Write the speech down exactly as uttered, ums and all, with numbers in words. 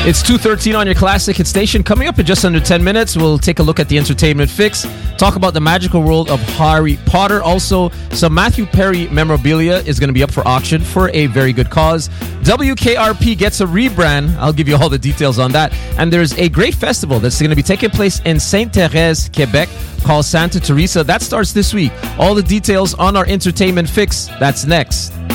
It's two thirteen on your classic hit station. Coming up in just under ten minutes, we'll take a look at the entertainment fix, talk about the magical world of Harry Potter. Also, some Matthew Perry memorabilia is going to be up for auction for a very good cause. W K R P gets a rebrand. I'll give you all the details on that. And there's a great festival that's going to be taking place in Sainte-Thérèse, Quebec, called Santa Teresa. That starts this week. All the details on our entertainment fix. That's next.